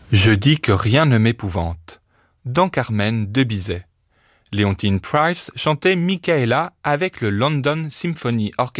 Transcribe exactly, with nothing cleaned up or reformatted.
Je dis que rien ne m'épouvante. Dans Carmen de Bizet. Leontyne Price chantait Michaela avec le London Symphony Orchestra.